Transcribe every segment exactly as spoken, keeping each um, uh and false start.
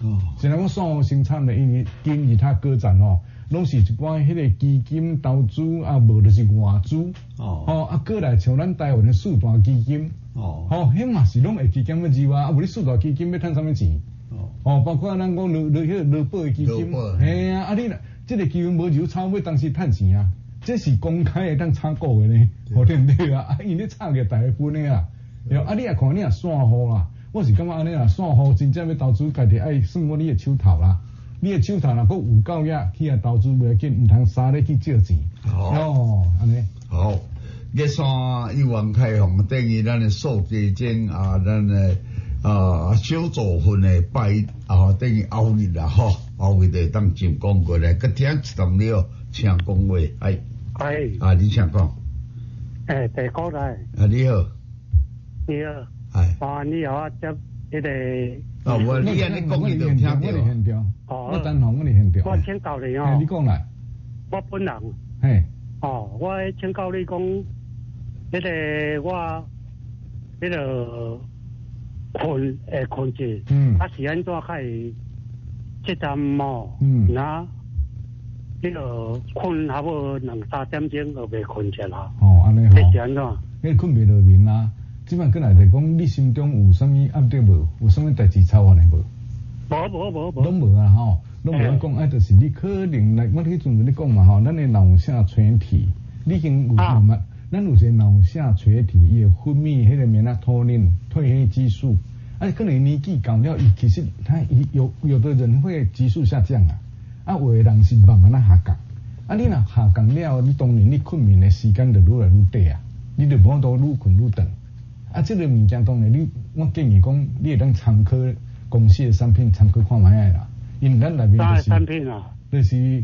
哦， 现在我散户生产的，因为金其他歌站哦，拢是一般迄个基金投资啊，无就是外资。 哦， 哦，啊，过来像咱台湾的四大基金。 哦， 哦，迄嘛是拢会基金要入啊，啊，无你四大基金要趁啥物钱？ 哦， 哦，包括咱讲劳劳迄个劳保的基金，嘿啊，啊你若即个基金无入炒，要当时趁钱啊，这是公开的，当炒股的呢，好对不对啊？啊，因咧炒个大部分的啊，对啊，你也看你也散户啦，我是感觉安尼啦，散户真正要投资，家己爱算我你的手头啦，你的手头若佫有够野去啊投资袂要紧，毋通三咧去借钱。哦，安尼。 好。一三一万开放，等于咱的数字证啊，咱的啊小组分的拜啊，等于后日啦吼，后日就当上讲过来，佮听一段了，请讲话，哎， 哎， 啊，你请讲， 哎，大哥来， 啊，你好， 你好， 哎， 啊，你好啊，接迄个， 啊，我你安尼讲，伊就听到， 我哋现调， 哦， 我等候我哋现调， 我请教你哦， 你讲来， 我本人， 嘿， 哦，我请教你讲。迄个我，迄个困诶困者， 嗯， 啊是安怎可以即阵哦， 嗯， 那迄个困差不多两三点钟就袂困着啦。 哦，安尼吼， 你是安怎？ 你困袂落眠啦，即摆过来就讲你心中有啥物暗地无？有啥物代志操完的无？ 无无无无， 拢无啊吼，拢无讲，啊，就是你可能来，我迄阵你讲嘛吼，咱的脑下垂体，你已经有慢慢。咱有些脑下垂体也分泌迄个免啊托林褪黑激素，啊，可能年纪高了，其实他有有的人会激素下降啊，啊，有的人是慢慢啊下降，啊，你若下降了，你当然你困眠的时间就愈来愈短啊，你就无多愈困愈长，啊，这个物件当然你，我建议讲，你会当参考公司的产品参考看卖啦，因为咱内面就是， 产品啊， 就是。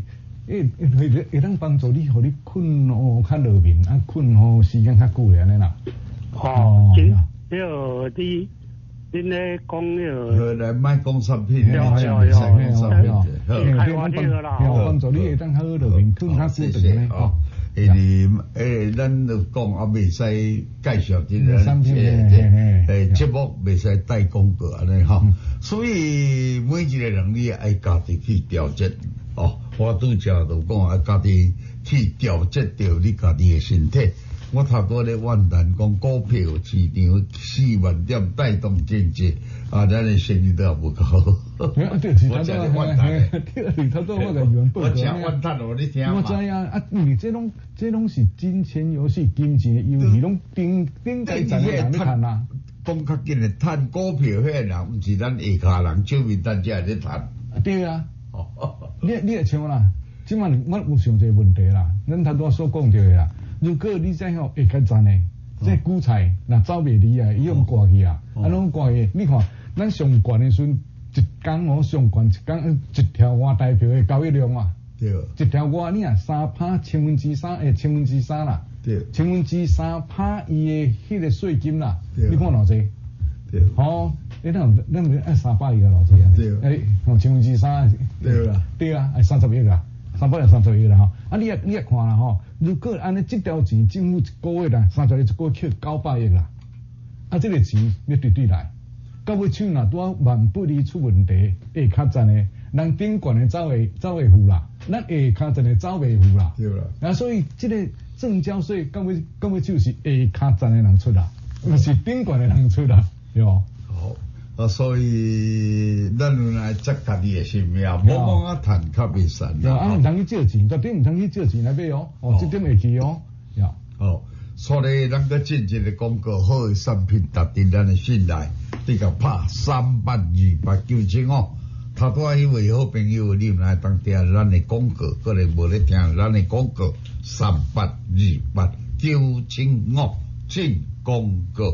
诶，会会当帮助你，互你困哦较落眠，啊困吼时间较久安尼啦。 哦，即个你恁咧讲迄个， 来卖讲产品， 有有有有，开玩笑啦， 帮助你会当较落眠，困较久等咧。哦， 因为诶，咱就讲啊，袂使介绍即个产品诶节目，袂使带广告安尼吼。所以每一个人你爱家己去调节。哦，我拄则就讲啊，家己去调节着你家己的身体。我头拄咧怨叹讲股票市场四万点带动经济，啊，咱的生意都也无够好。 我真咧怨叹诶，对，头拄我个原报我真怨叹哦，你听嘛。 我知啊，啊，因为这拢这拢是金钱游戏，金钱的游戏，拢顶顶该赚的人咧赚啊。 讲较紧诶，赚股票迄个人，毋是咱下骹人，手面单只会咧赚。 对啊。你你会像啦，即摆我有想一个问题啦，咱头拄所讲到的啦。如果你再吼会较赚的，这韭菜若走袂离啊，伊用挂去啊，啊拢挂去。你看，咱上悬的时阵，一工哦上悬一工一条换代表的交易量啊， 对， 一条换你啊三趴千分之三，诶千分之三啦， 对， 千分之三趴伊的迄个税金啦，你看偌济？ 对， 好。你咱咱唔爱三百亿个老子啊！ 对， 哎，哦，千分之三， 对啦， 对啊，哎，三十亿啦，三百亿三十亿啦吼。啊，你也你也看啦吼，如果安尼这条钱政府一个月啦，三十亿一个月扣九百亿啦，啊，这个钱要对对来，到尾手若拄万不离出问题，会较赚的，人顶悬的走会走会付啦，咱下较赚的走袂付啦。 对啦， 啊，所以这个证交税到尾到尾就是下较赚的人出啦，毋是顶悬的人出啦，对无？ 好。啊，所以咱有来责家己的性命，无讲啊赚较袂善啦。啊，唔通去借钱，绝对唔通去借钱来买哦。哦，这点会记哦。呀， 哦，所以咱个进一个广告，好的产品达伫咱的信赖，你甲拍三八二八九七哦。头拄迄位好朋友，你毋来当听咱的广告，个人无咧听咱的广告，三八二八九七哦，进广告。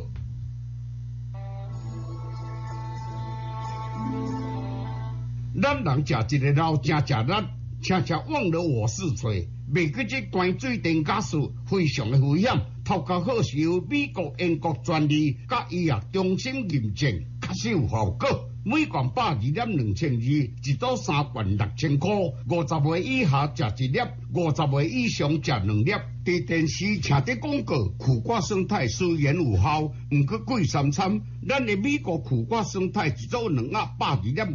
咱人食一个老正食力，常常忘了我是谁。袂记这关水电加速非常的危险，头壳好是由美国、英国专利，甲医药中心认证，确实有效果。每罐百二粒两千二，一组三罐六千块。五十岁以下食一粒，五十岁以上食两粒。伫电视听的广告，苦瓜生态虽然有效，毋过贵三餐。咱的美国苦瓜生态一组两盒百二粒。